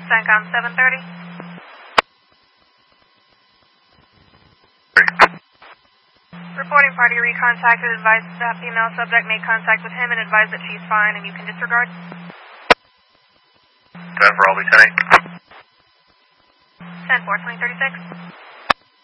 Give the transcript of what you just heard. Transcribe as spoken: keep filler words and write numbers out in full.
CENTCOM seven thirty. Reporting party recontacted, advised that female subject made contact with him and advised that she's fine and you can disregard. ten for Albany ten eight. ten four, twenty thirty-six.